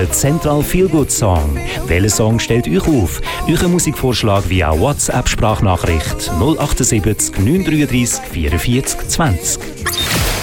der Central Feel Good Song. Welcher Song stellt euch auf? Euren Musikvorschlag via WhatsApp-Sprachnachricht 078 933 44 20.